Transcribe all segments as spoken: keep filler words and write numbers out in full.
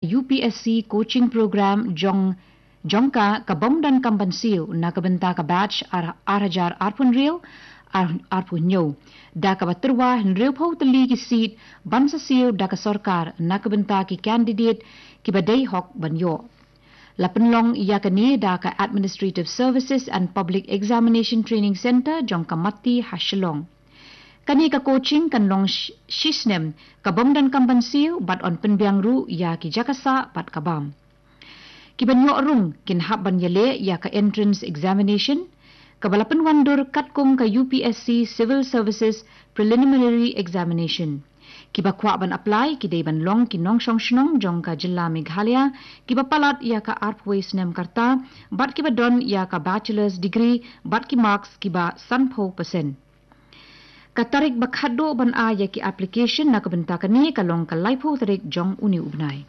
U P S C coaching program jong jongka kabong dan kambansiu na kabenta ka batch ar arhajar arpun real ar arpun nyo da ka baterwa henreu pau teli ki seat bansa siu da ka sarkar na kabenta ki candidate ki badai hok banyo Lapenlong ia kini da ka Administrative Services and Public Examination Training Center jongka mati Hashlong. Kani ka coaching kan long shisnem kabong dan kambansiu bat on penbiang ru ia ki jakasa bat kabam. Kibanyo rung kin habban yale ia ka entrance examination kabalapan wandur katkung ka U P S C Civil Services Preliminary Examination. Kiba kwa ban apply kidai ban long kinong shong shnong jong ka jilla Meghalaya kiba palat ia ka arpway snem karta bat kiba don ia ka bachelor's degree bat ki marks kiba sanpo percent. Katarik bakhado ban a ya ki application na kabenta kani kalong ka laipo tarik jong uni ubnai.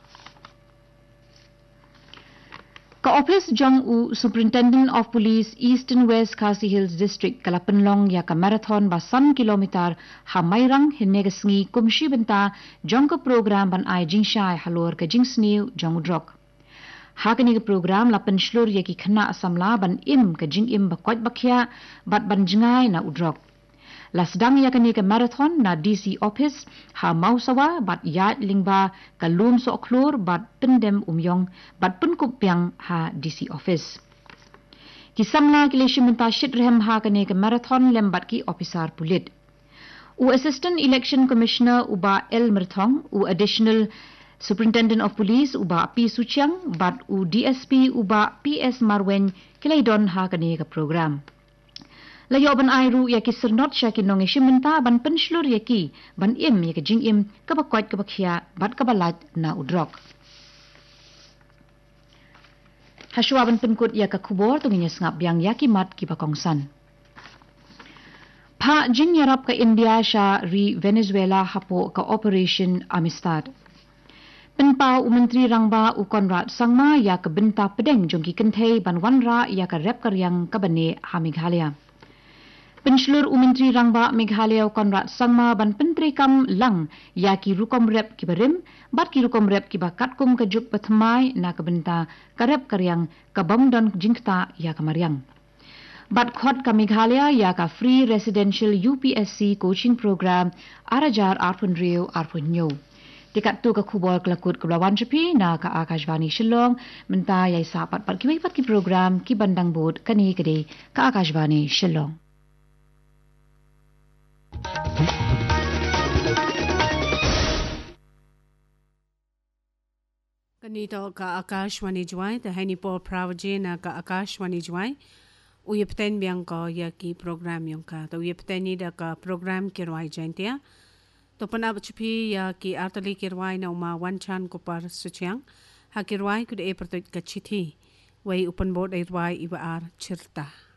Ka Office Jong U Superintendent of Police East and West Khasi Hills District kalapenlong ya ka marathon basan kilometer hamairang hinegasngi kumshi benta jong ka program ban ai jingshai halor ka jingsniu jong udrok. Hakani ka program lapen shlur ya ki khana asamla ban im ka jing im bakwat bakhya bat ban jingai na udrok. Lasdang ya kani ka marathon na D C office ha mausawa bat yat lingba ka lum so klur bat pendem umyong bat penkup piang ha D C office. Kisamla kilesi menta shit rehem ha kani ka marathon lembat ki officer pulit. U Assistant Election Commissioner uba El Merthong u Additional Superintendent of Police uba P Suchiang bat u D S P uba P S Marwen kilaidon ha kani ka program. Layo ban airu ya ki sernot sya ki nong ishimenta ban penslur ya ki ban im ya ki jing im kabakwat kabakhya bat kabalat na udrok. Haswa ban penkut ya ka kubor tunginya sngap biang ya ki mat ki bakongsan. Pa jing yarap ka India sya ri Venezuela hapo ka Operation Amistad. Penpau Menteri Rangba u Konrad Sangma ya ka benta pedeng jongki kenthei ban wanra ya ka rep karyang ka bane ha Meghalaya. Penslur Menteri Rangba Meghalaya Konrad Sangma ban Penteri Kam Lang ya ki rukom rep ki berim bat ki rukom rep ki bakat kum ka juk patmai na ka benta ka rep karyang ka bamdon jingta ya ka maryang. Bat khot ka Meghalaya ya ka free residential U P S C coaching program arajar arpun rio arpun nyo. Tikat tu ka kubol kelakut ke Belawan Cepi na ka Akashvani Shillong menta yai sapat pat ki pat ki program ki bandang bot kani kede ka Akashvani Shillong. Kanito ka Akashvani Jwai ta haini Paul Pravaje na ka Akashvani Jwai uyepten biang ko ya ki program yung ka to uyepten ni da ka program kirwai jantia to panab chupi ya ki artali kirwai na uma wanchan ko par suchiang ha kirwai kud e pertot ka chithi wai open board ai rwai iba ar chirta